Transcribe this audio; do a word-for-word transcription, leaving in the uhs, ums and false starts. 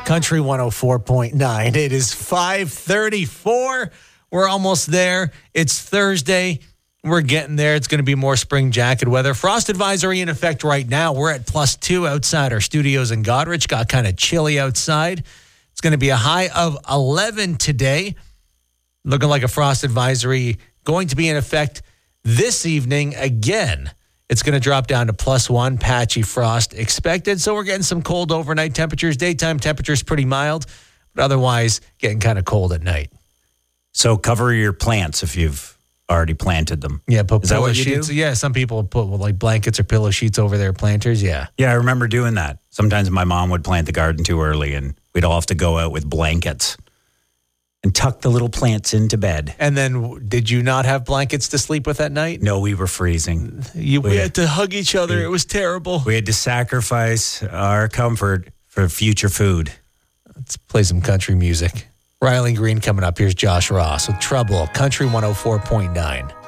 Country one oh four point nine. It is five thirty-four. We're almost there. It's Thursday. We're getting there. It's going to be more spring jacket weather. Frost advisory in effect right now. We're at plus two outside our studios in Goderich. Got kind of chilly outside. It's going to be a high of eleven today. Looking like a frost advisory going to be in effect this evening again. It's going to drop down to plus one, patchy frost expected. So we're getting some cold overnight temperatures. Daytime temperatures pretty mild, but otherwise getting kind of cold at night. So cover your plants if you've already planted them. Yeah, put Is that pillow what you sheets. do? Yeah, some people put like blankets or pillow sheets over their planters. Yeah. Yeah, I remember doing that. Sometimes my mom would plant the garden too early and we'd all have to go out with blankets and tuck the little plants into bed. And then did you not have blankets to sleep with at night? No, we were freezing. You, we, We- had to hug each other. we- It was terrible. We had to sacrifice our comfort for future food. Let's play some country music. Riley Green coming up. Here's Josh Ross with Trouble. Country one oh four point nine.